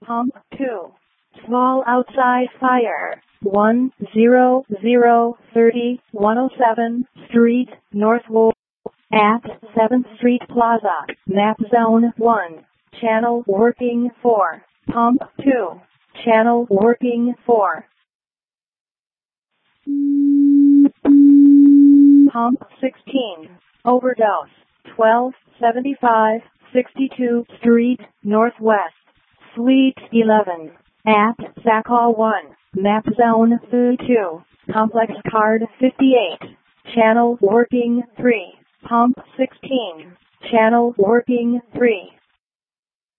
Pump 2. Small outside fire. 10030 107 Street, Northwood, at 7th Street Plaza, Map Zone 1. Channel working 4. Pump 2. Channel working 4. Pump 16. Overdose. 1275 62 Street, Northwest, Suite 11. At Sackall 1. Map Zone 2. Complex Card 58. Channel working 3. Pump 16. Channel working 3.